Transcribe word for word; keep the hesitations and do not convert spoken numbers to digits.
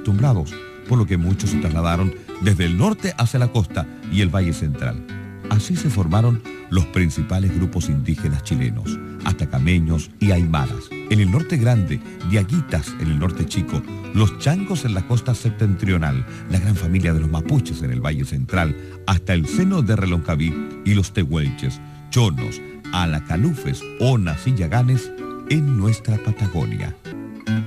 acostumbrados, por lo que muchos se trasladaron desde el norte hacia la costa y el Valle Central. Así se formaron los principales grupos indígenas chilenos, atacameños y aymaras en el norte grande, diaguitas en el norte chico, los changos en la costa septentrional, la gran familia de los mapuches en el Valle Central, hasta el seno de Reloncaví, y los tehuelches, chonos, alacalufes, onas y yaganes en nuestra Patagonia.